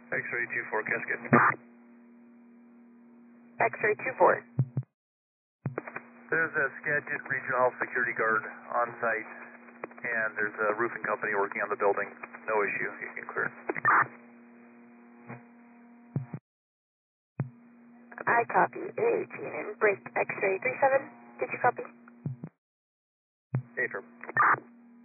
X-ray 24 Cascade. X-ray 24. There's a Skagit Regional Health Security Guard on site, and there's a roofing company working on the building. No issue, you can clear. I copy. A18 and break X-ray 37. Did you copy? Affirm.